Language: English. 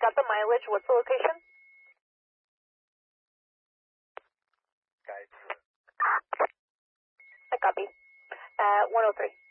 got the mileage. What's the location? I copy. 103.